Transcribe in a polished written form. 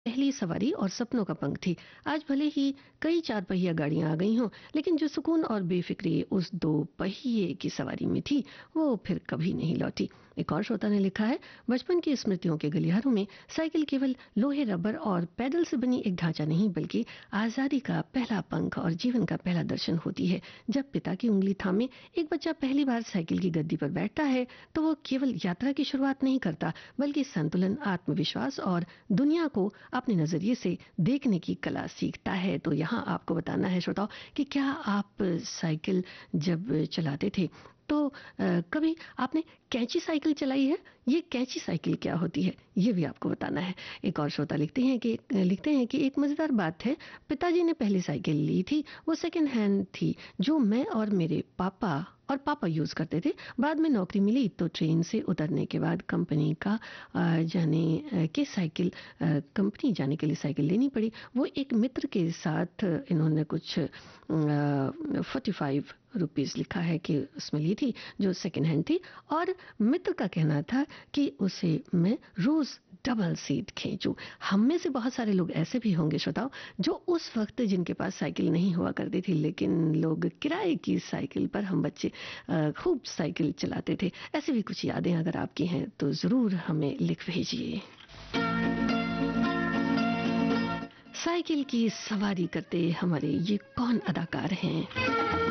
पहली सवारी और सपनों का पंख थी। आज भले ही कई चार पहिया गाड़ियां आ गई हों, लेकिन जो सुकून और बेफिक्री उस दो पहिए की सवारी में थी, वो फिर कभी नहीं लौटी। एक और श्रोता ने लिखा है, बचपन की स्मृतियों के गलियारों में साइकिल केवल लोहे, रबर और पैडल से बनी एक ढांचा नहीं, बल्कि आजादी का पहला पंख और जीवन का पहला दर्शन होती है। जब पिता की उंगली थामे एक बच्चा पहली बार साइकिल की गद्दी पर बैठता है, तो वो केवल यात्रा की शुरुआत नहीं करता, बल्कि संतुलन, आत्मविश्वास और दुनिया को अपने नजरिए से देखने की कला सीखता है। तो यहाँ आपको बताना है श्रोताओ कि क्या आप साइकिल जब चलाते थे तो कभी आपने कैंची साइकिल चलाई है? ये कैंची साइकिल क्या होती है, ये भी आपको बताना है। एक और श्रोता लिखते हैं कि एक मजेदार बात है, पिताजी ने पहली साइकिल ली थी, वो सेकंड हैंड थी, जो मैं और मेरे पापा यूज करते थे। बाद में नौकरी मिली तो ट्रेन से उतरने के बाद कंपनी जाने के लिए साइकिल लेनी पड़ी। वो एक मित्र के साथ इन्होंने कुछ 45 रुपीज लिखा है कि उसमें ली थी, जो सेकंड हैंड थी, और मित्र का कहना था कि उसे मैं रोज डबल सीट खींचूं। हम में से बहुत सारे लोग ऐसे भी होंगे श्रोताओ, जो उस वक्त जिनके पास साइकिल नहीं हुआ करती थी, लेकिन लोग किराए की साइकिल पर, हम बच्चे खूब साइकिल चलाते थे। ऐसी भी कुछ यादें अगर आपकी हैं तो जरूर हमें लिख भेजिए। साइकिल की सवारी करते हमारे ये कौन अदाकार हैं?